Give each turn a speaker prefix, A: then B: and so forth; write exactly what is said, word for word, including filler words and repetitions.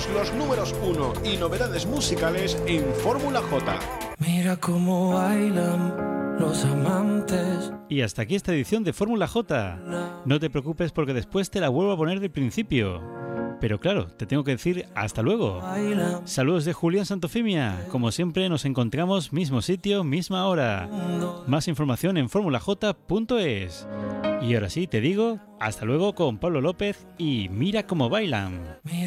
A: los números uno y novedades musicales en Fórmula J.
B: Mira cómo bailan los amantes.
C: Y hasta aquí esta edición de Fórmula J. No te preocupes porque después te la vuelvo a poner del principio. Pero claro, te tengo que decir hasta luego. Saludos de Julián Santofimia. Como siempre nos encontramos mismo sitio, misma hora. Más información en fórmula j punto es. Y ahora sí te digo, hasta luego con Pablo López y Mira cómo bailan.